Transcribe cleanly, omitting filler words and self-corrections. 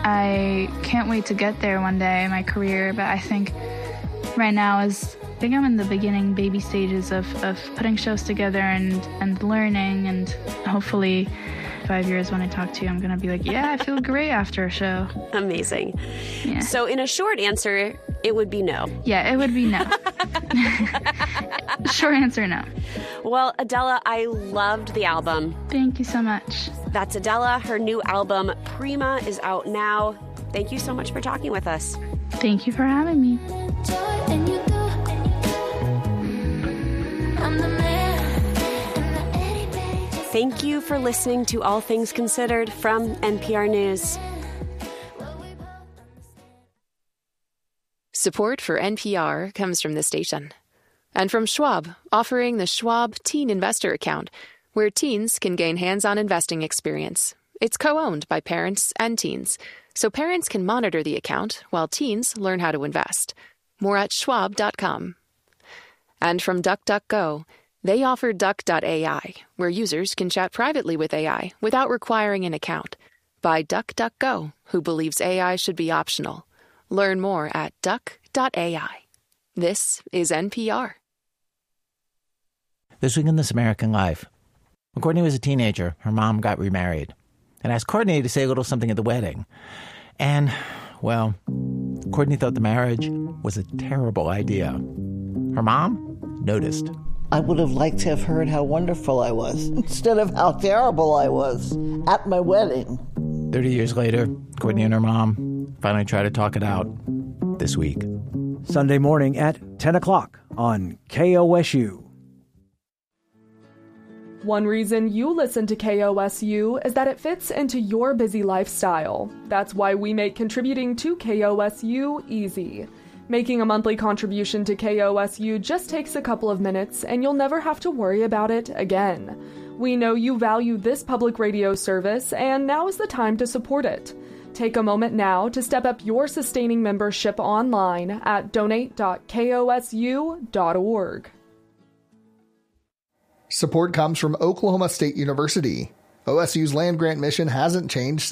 I can't wait to get there one day in my career, but I think right now I think I'm in the beginning baby stages of putting shows together and learning, and hopefully 5 years when I talk to you, I'm going to be like, yeah, I feel great after a show. Amazing. Yeah. So in a short answer, it would be no. Yeah, it would be no. Short answer, no. Well, Adela, I loved the album. Thank you so much. That's Adela. Her new album, Prima, is out now. Thank you so much for talking with us. Thank you for having me. Thank you for listening to All Things Considered from NPR News. Support for NPR comes from the station. And from Schwab, offering the Schwab Teen Investor Account, where teens can gain hands-on investing experience. It's co-owned by parents and teens, so parents can monitor the account while teens learn how to invest. More at schwab.com. And from DuckDuckGo, they offer Duck.ai, where users can chat privately with AI without requiring an account. By DuckDuckGo, who believes AI should be optional. Learn more at Duck.ai. This is NPR. This week in This American Life. When Courtney was a teenager, her mom got remarried and asked Courtney to say a little something at the wedding. And, well, Courtney thought the marriage was a terrible idea. Her mom noticed. I would have liked to have heard how wonderful I was instead of how terrible I was at my wedding. 30 years later, Courtney and her mom finally tried to talk it out this week. Sunday morning at 10 o'clock on KOSU. One reason you listen to KOSU is that it fits into your busy lifestyle. That's why we make contributing to KOSU easy. Making a monthly contribution to KOSU just takes a couple of minutes, and you'll never have to worry about it again. We know you value this public radio service, and now is the time to support it. Take a moment now to step up your sustaining membership online at donate.kosu.org. Support comes from Oklahoma State University. OSU's land grant mission hasn't changed